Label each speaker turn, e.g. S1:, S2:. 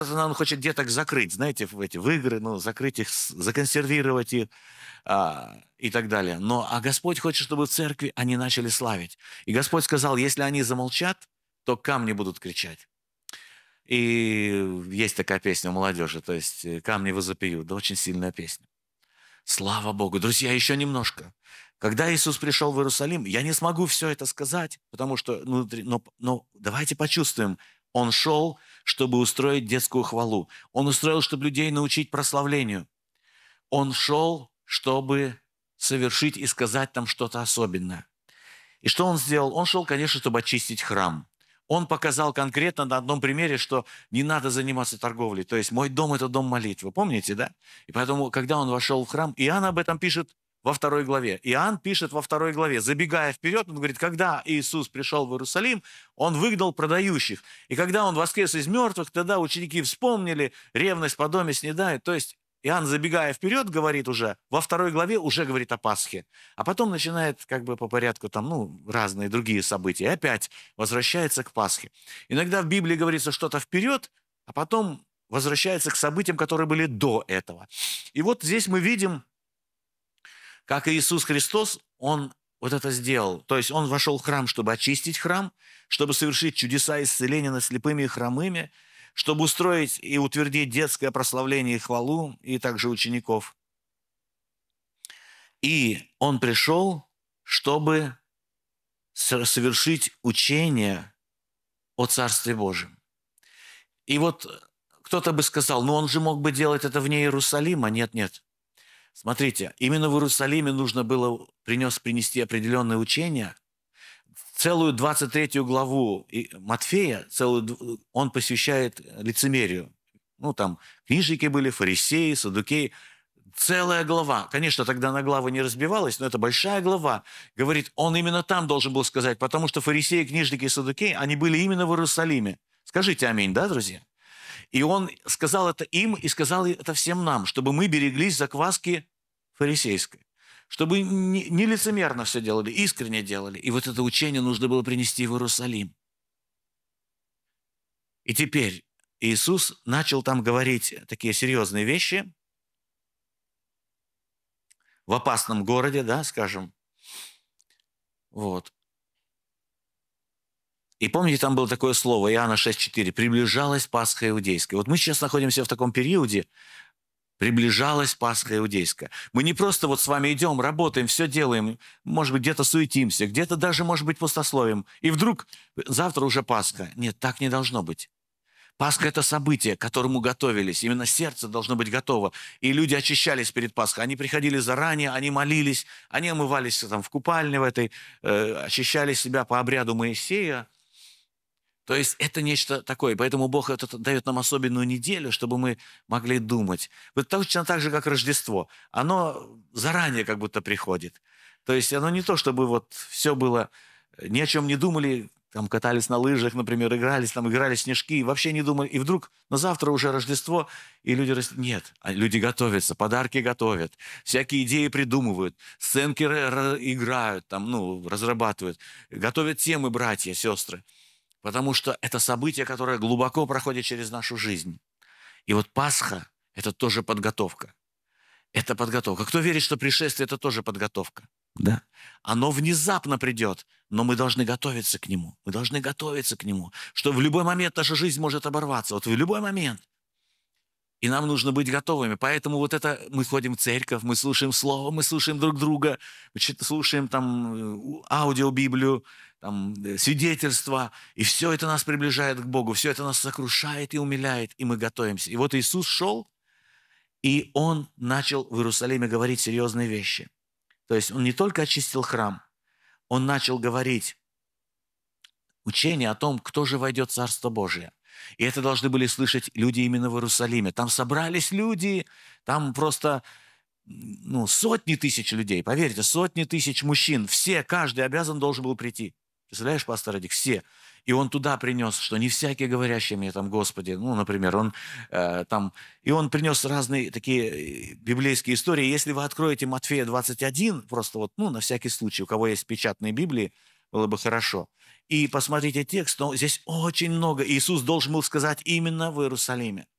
S1: Он хочет деток закрыть, знаете, в игры, ну, закрыть их, законсервировать их и так далее. А Господь хочет, чтобы в церкви они начали славить. И Господь сказал, если они замолчат, то камни будут кричать. И есть такая песня у молодежи, то есть «Камни возопьют». Да, очень сильная песня. Слава Богу. Друзья, еще немножко. Когда Иисус пришел в Иерусалим, я не смогу все это сказать, потому что, но давайте почувствуем. Он шел, чтобы устроить детскую хвалу. Он устроил, чтобы людей научить прославлению. Он шел, чтобы совершить и сказать там что-то особенное. И что он сделал? Он шел, конечно, чтобы очистить храм. Он показал конкретно на одном примере, что не надо заниматься торговлей. То есть мой дом – это дом молитвы. Помните, да? И поэтому, когда он вошел в храм, Иоанн об этом пишет во 2 главе. Иоанн пишет во 2 главе, забегая вперед, он говорит, когда Иисус пришел в Иерусалим, он выгнал продающих. И когда он воскрес из мертвых, тогда ученики вспомнили, ревность по доме снедает. То есть Иоанн, забегая вперед, говорит уже, во 2 главе уже говорит о Пасхе. А потом начинает как бы по порядку там, разные другие события. И опять возвращается к Пасхе. Иногда в Библии говорится что-то вперед, а потом возвращается к событиям, которые были до этого. И вот здесь мы видим, как Иисус Христос, Он вот это сделал. То есть Он вошел в храм, чтобы очистить храм, чтобы совершить чудеса исцеления над слепыми и хромыми, чтобы устроить и утвердить детское прославление и хвалу, и также учеников. И Он пришел, чтобы совершить учение о Царстве Божьем. И вот кто-то бы сказал, он же мог бы делать это вне Иерусалима. Нет, нет. Смотрите, именно в Иерусалиме нужно было принести определенное учение. Целую 23 главу Матфея, он посвящает лицемерию. Там книжники были, фарисеи, саддукеи. Целая глава. Конечно, тогда на главы не разбивалась, но это большая глава. Говорит, он именно там должен был сказать, потому что фарисеи, книжники и саддукеи, они были именно в Иерусалиме. Скажите аминь, да, друзья? И он сказал это им и сказал это всем нам, чтобы мы береглись закваски фарисейской. Чтобы не лицемерно все делали, искренне делали. И вот это учение нужно было принести в Иерусалим. И теперь Иисус начал там говорить такие серьезные вещи в опасном городе, да, скажем. Вот. И помните, там было такое слово, Иоанна 6,4, «Приближалась Пасха Иудейская». Вот мы сейчас находимся в таком периоде, приближалась Пасха Иудейская. Мы не просто вот с вами идем, работаем, все делаем, может быть, где-то суетимся, где-то даже, может быть, пустословим, и вдруг завтра уже Пасха. Нет, так не должно быть. Пасха – это событие, к которому готовились. Именно сердце должно быть готово. И люди очищались перед Пасхой. Они приходили заранее, они молились, они омывались там в купальне в этой, очищали себя по обряду Моисея. То есть это нечто такое. Поэтому Бог дает нам особенную неделю, чтобы мы могли думать. Вот точно так же, как Рождество. Оно заранее как будто приходит. То есть оно не то, чтобы вот все было, ни о чем не думали, там катались на лыжах, например, играли в снежки, вообще не думали. И вдруг на завтра уже Рождество, и люди... Нет, люди готовятся, подарки готовят, всякие идеи придумывают, сценки играют, разрабатывают, готовят темы братья, сестры. Потому что это событие, которое глубоко проходит через нашу жизнь. И вот Пасха – это тоже подготовка. Это подготовка. Кто верит, что пришествие – это тоже подготовка? Да. Оно внезапно придет, но мы должны готовиться к нему. Мы должны готовиться к нему, что в любой момент наша жизнь может оборваться. Вот в любой момент. И нам нужно быть готовыми. Поэтому вот это мы ходим в церковь, мы слушаем Слово, мы слушаем друг друга, слушаем там аудиобиблию, там свидетельства, и все это нас приближает к Богу, все это нас сокрушает и умиляет, и мы готовимся. И вот Иисус шел, и Он начал в Иерусалиме говорить серьезные вещи. То есть Он не только очистил храм, Он начал говорить учение о том, кто же войдет в Царство Божие. И это должны были слышать люди именно в Иерусалиме. Там собрались люди, там просто сотни тысяч людей, поверьте, сотни тысяч мужчин. Все, каждый обязан должен был прийти. Представляешь, пастор Радик, все. И он туда принес, что не всякий говорящий мне там, Господи, например, он принес разные такие библейские истории. Если вы откроете Матфея 21, просто на всякий случай, у кого есть печатные Библии, было бы хорошо. И посмотрите текст, но здесь очень много. Иисус должен был сказать именно в Иерусалиме.